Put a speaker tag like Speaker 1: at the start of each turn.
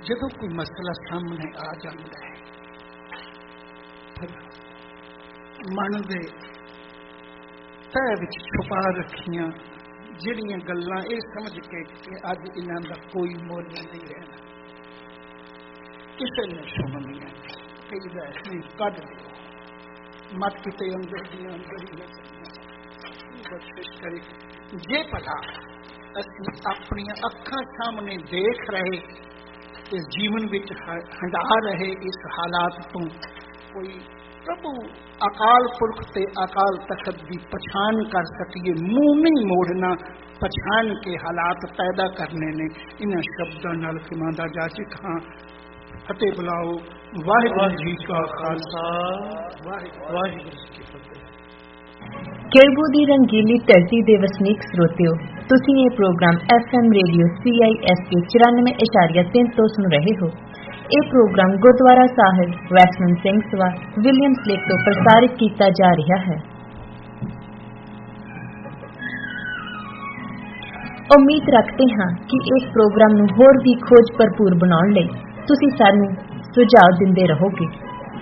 Speaker 1: ਜਦੋਂ ਕੋਈ ਮਸਲਾ ਸਾਹਮਣੇ ਆ ਜਾਂਦਾ ਹੈ ਫਿਰ ਮਨ ਦੇ ਤਹਿ ਵਿੱਚ ਛੁਪਾ ਰੱਖੀਆਂ ਜਿਹੜੀਆਂ ਗੱਲਾਂ ਇਹ ਸਮਝ ਕੇ ਕਿ ਅੱਜ ਇਹਨਾਂ ਦਾ ਕੋਈ ਮੁੱਲ ਨਹੀਂ ਰਹਿਣਾ, ਕਿਸੇ ਨੇ ਸੁਣਨੀਆਂ ਕਹੀਦਾ ਨਹੀਂ ਕੱਢ ਦਿਓ, ਮਤ ਕਿਤੇ ਅੰਦਰ ਦੀਆਂ ਅੰਦਰ ਹੀ ਬਖਸ਼ਿਸ਼ ਕਰੇ। ਜੇ ਭਲਾ ਅਸੀਂ ਆਪਣੀਆਂ ਅੱਖਾਂ ਸਾਹਮਣੇ ਦੇਖ ਰਹੇ ਇਸ ਜੀਵਨ ਵਿੱਚ ਹੰਢਾ ਰਹੇ ਇਸ ਹਾਲਾਤ ਤੋਂ ਕੋਈ प्रभु अकाल पुरख ते अकाल तख्त की पछाण कर सकिए, मुंह नहीं मोड़ना, पछाण के हालात पैदा करने ने इन शब्दों नाल खिमांदा जाचिक। हाँ फतेह बुलाओ। वाहिगुरू जी का खालसा, वाहिगुरू जी की फतेह।
Speaker 2: केळबू दी रंगीली धरती दे वसनीक श्रोतियो, तुसीं ये प्रोग्राम FM रेडियो CISK 94.3 तो सुन रहे हो। ਇਹ प्रोग्राम गुरुद्वारा साहिब वैष्णव सिंह सभा विलियम्स लेक तो प्रसारित किया जा रहा है। उम्मीद रखते हैं कि इस प्रोग्राम नूं होर भी खोज भरपूर बनाउण लई तुसीं सानूं सुझाव दिंदे रहोगे।